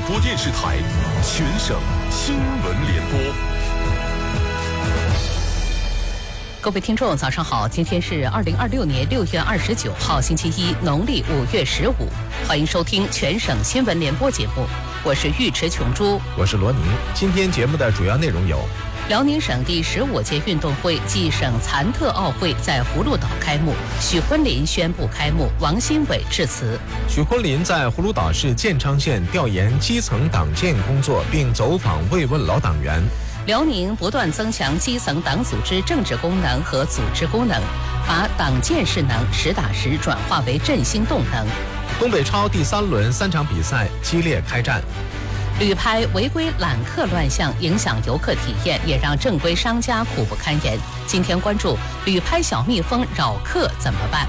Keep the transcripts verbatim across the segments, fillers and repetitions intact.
播电视台全省新闻联播。 各位听众早上好，今天是二零二六年六月二十九号星期一，农历五月十五，欢迎收听全省新闻联播节目，我是尉迟琼珠， 我是罗宁。今天节目的主要内容有： 辽宁省第十五届运动会暨省残特奥会在葫芦岛开幕，许昆林宣布开幕，王新伟致辞。 许昆林在葫芦岛市建昌县调研基层党建工作，并走访慰问老党员。 辽宁不断增强基层党组织政治功能和组织功能，把党建势能实打实转化为振兴动能。 东北超第三轮三场比赛激烈开战。 旅拍违规揽客乱象影响游客体验，也让正规商家苦不堪言。今天关注旅拍小蜜蜂扰客怎么办？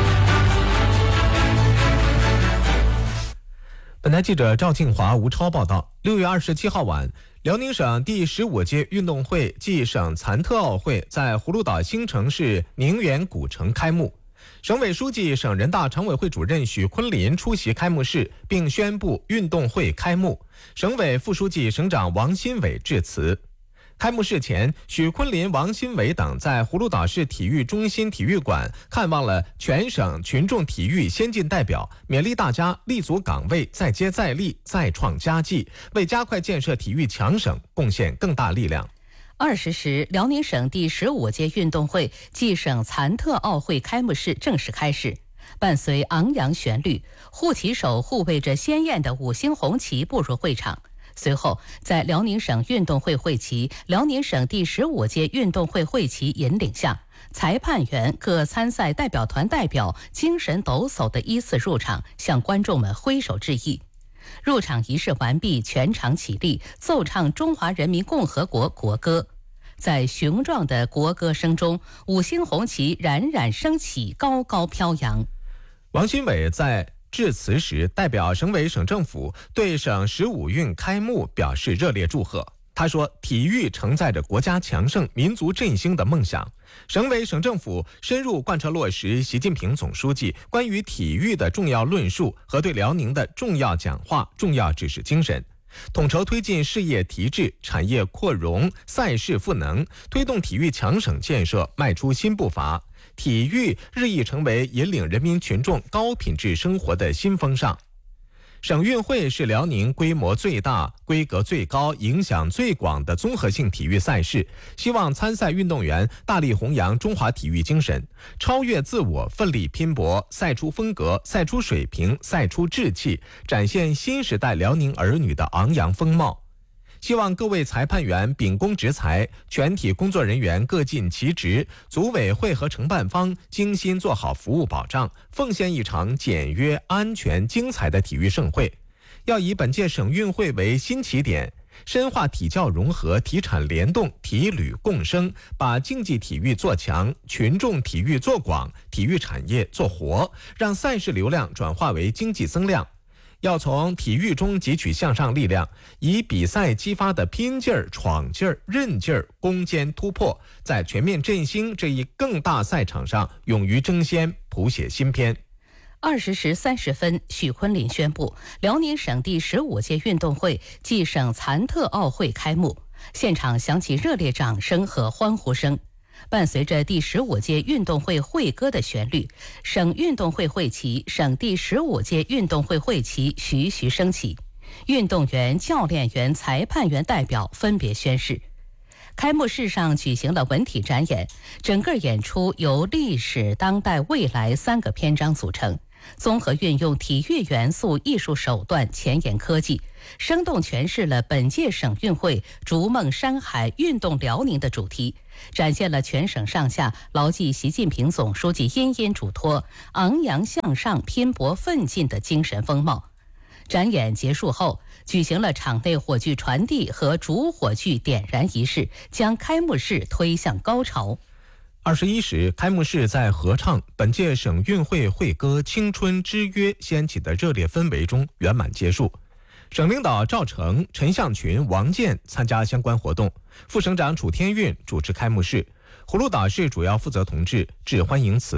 本台记者赵庆华、吴超报道。六月二十七号晚，辽宁省第十五届运动会暨省残特奥会在葫芦岛新城市宁远古城开幕。省委书记、省人大常委会主任许昆林出席开幕式，并宣布运动会开幕。省委副书记、省长王新伟致辞。开幕式前，许昆林、王新伟等在葫芦岛市体育中心体育馆看望了全省群众体育先进代表，勉励大家立足岗位，再接再厉，再创佳绩，为加快建设体育强省贡献更大力量。 二十时，辽宁省第十五届运动会暨省残特奥会开幕式正式开始。伴随昂扬旋律，护旗手护卫着鲜艳的五星红旗步入会场。随后，在辽宁省运动会会旗、辽宁省第十五届运动会会旗引领下，裁判员、各参赛代表团代表精神抖擞地依次入场，向观众们挥手致意。入场仪式完毕，全场起立，奏唱中华人民共和国国歌。在雄壮的国歌声中，五星红旗冉冉升起，高高飘扬。 王新伟在致辞时，代表省委省政府对省十五运开幕表示热烈祝贺。他说，体育承载着国家强盛、民族振兴的梦想。省委省政府深入贯彻落实习近平总书记关于体育的重要论述和对辽宁的重要讲话、重要指示精神，统筹推进事业提质、产业扩容、赛事赋能，推动体育强省建设迈出新步伐。体育日益成为引领人民群众高品质生活的新风尚。省运会是辽宁规模最大、规格最高、影响最广的综合性体育赛事，希望参赛运动员大力弘扬中华体育精神，超越自我，奋力拼搏，赛出风格，赛出水平，赛出志气，展现新时代辽宁儿女的昂扬风貌。希望各位裁判员秉公执裁，全体工作人员各尽其职，组委会和承办方精心做好服务保障，奉献一场简约、安全、精彩的体育盛会。要以本届省运会为新起点，深化体教融合、体产联动、体旅共生，把竞技体育做强，群众体育做广，体育产业做活，让赛事流量转化为经济增量。要从体育中汲取向上力量，以比赛激发的拼劲儿、闯劲儿、韧劲儿攻坚突破，在全面振兴这一更大赛场上勇于争先，谱写新篇。 二十时三十分，许昆林宣布，辽宁省第十五届运动会暨省残特奥会开幕，现场响起热烈掌声和欢呼声。伴随着第十五届运动会会歌的旋律，省运动会会旗、省第十五届运动会会旗徐徐升起，运动员、教练员、裁判员代表分别宣誓。开幕式上举行了文体展演，整个演出由历史、当代、未来三个篇章组成，综合运用体育元素、艺术手段、前沿科技，生动诠释了本届省运会逐梦山海、运动辽宁的主题，展现了全省上下牢记习近平总书记殷殷嘱托、昂扬向上、拼搏奋进的精神风貌。展演结束后，举行了场内火炬传递和主火炬点燃仪式，将开幕式推向高潮。 二十一时，开幕式在合唱本届省运会会歌《青春之约》掀起的热烈氛围中圆满结束。省领导赵成、陈向群、王健参加相关活动，副省长楚天运主持开幕式，葫芦岛市主要负责同志致欢迎词。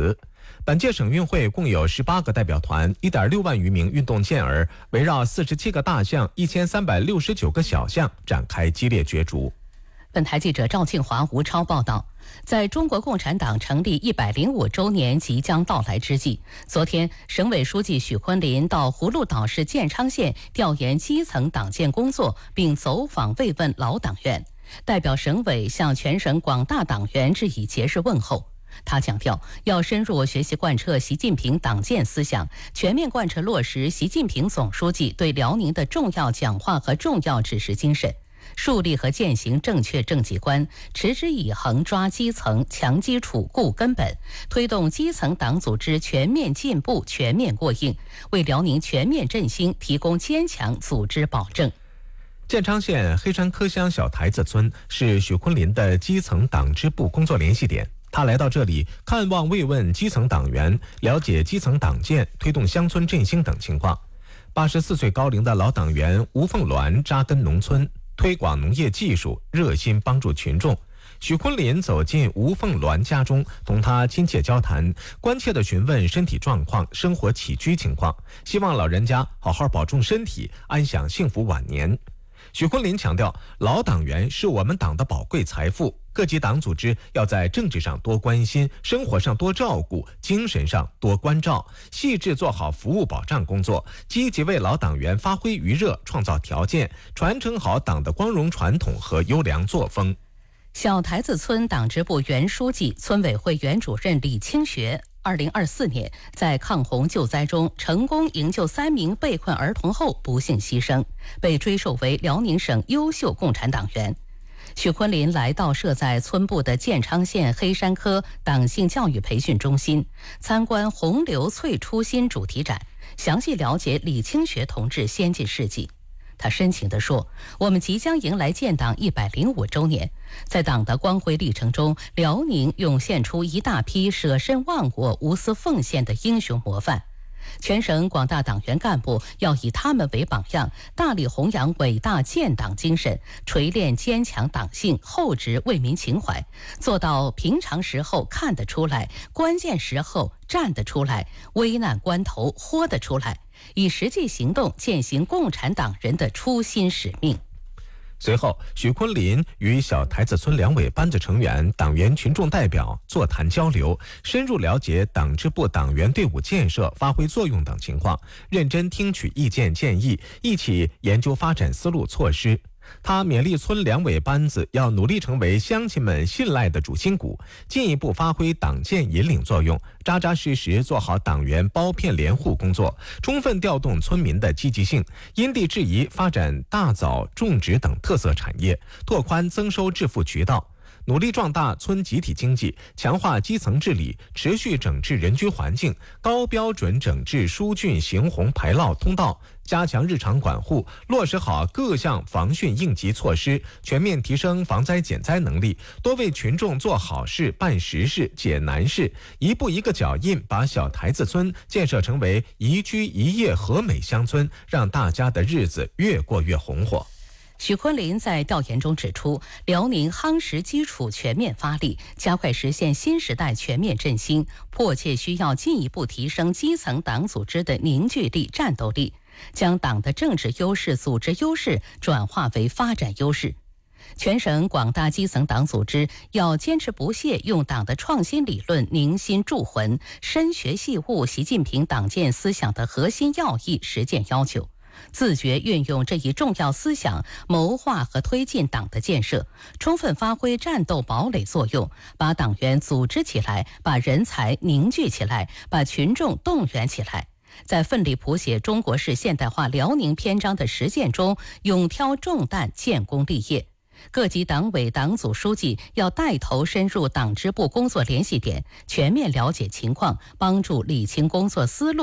本届省运会共有十八个代表团， 一点六万余名运动健儿，围绕四十七个大项、一千三百六十九个小项展开激烈角逐。 本台记者赵庆华、吴超报道。在中国共产党成立一百零五周年即将到来之际，昨天，省委书记许昆林到葫芦岛市建昌县调研基层党建工作，并走访慰问老党员，代表省委向全省广大党员致以节日问候。他强调，要深入学习贯彻习近平党建思想，全面贯彻落实习近平总书记对辽宁的重要讲话和重要指示精神，树立和践行正确政绩观，持之以恒抓基层、强基础、固根本，推动基层党组织全面进步、全面过硬，为辽宁全面振兴提供坚强组织保证。 建昌县黑山柯乡小台子村是许昆林的基层党支部工作联系点。他来到这里看望慰问基层党员，了解基层党建、推动乡村振兴等情况。八十四岁高龄的老党员吴凤鸾扎根农村，推广农业技术，热心帮助群众。许昆林走进吴凤鸾家中，同他亲切交谈，关切地询问身体状况、生活起居情况，希望老人家好好保重身体，安享幸福晚年。许昆林强调，老党员是我们党的宝贵财富，各级党组织要在政治上多关心，生活上多照顾，精神上多关照，细致做好服务保障工作，积极为老党员发挥余热创造条件，传承好党的光荣传统和优良作风。 小台子村党支部原书记、村委会原主任李清学二零二四年在抗洪救灾中成功营救三名被困儿童后不幸牺牲，被追授为辽宁省优秀共产党员。许昆林来到设在村部的建昌县黑山柯党性教育培训中心，参观洪流萃初心主题展，详细了解李清学同志先进事迹。他深情地说，我们即将迎来建党一百零五周年，在党的光辉历程中，辽宁涌现出一大批舍身忘我、无私奉献的英雄模范。全省广大党员干部要以他们为榜样，大力弘扬伟大建党精神，锤炼坚强党性、厚植为民情怀，做到平常时候看得出来，关键时候站得出来，危难关头豁得出来，以实际行动践行共产党人的初心使命。 随后，许昆林与小台子村两委班子成员、党员群众代表座谈交流，深入了解党支部党员队伍建设发挥作用等情况，认真听取意见建议，一起研究发展思路措施。他勉励村两委班子要努力成为乡亲们信赖的主心骨，进一步发挥党建引领作用，扎扎实实做好党员包片联户工作，充分调动村民的积极性，因地制宜发展大枣、种植等特色产业，拓宽增收致富渠道。努力壮大村集体经济，强化基层治理，持续整治人居环境，高标准整治疏浚行洪排涝通道，加强日常管护，落实好各项防汛应急措施，全面提升防灾减灾能力，多为群众做好事、办实事、解难事，一步一个脚印，把小台子村建设成为宜居宜业和美乡村，让大家的日子越过越红火。 许昆林在调研中指出，辽宁夯实基础全面发力，加快实现新时代全面振兴，迫切需要进一步提升基层党组织的凝聚力、战斗力，将党的政治优势、组织优势转化为发展优势。全省广大基层党组织要坚持不懈用党的创新理论凝心铸魂，深学细悟习近平党建思想的核心要义、实践要求，自觉运用这一重要思想，谋划和推进党的建设，充分发挥战斗堡垒作用，把党员组织起来，把人才凝聚起来，把群众动员起来。在奋力谱写中国式现代化辽宁篇章的实践中，勇挑重担，建功立业。各级党委党组书记要带头深入党支部工作联系点，全面了解情况，帮助理清工作思路。